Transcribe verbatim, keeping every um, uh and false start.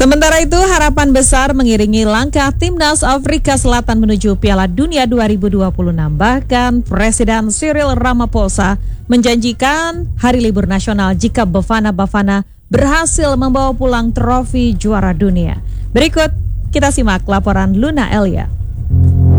Sementara itu, harapan besar mengiringi langkah Timnas Afrika Selatan menuju Piala Dunia dua ribu dua puluh enam. Bahkan Presiden Cyril Ramaphosa menjanjikan hari libur nasional jika Bafana Bafana berhasil membawa pulang trofi juara dunia. Berikut kita simak laporan Luna Elia.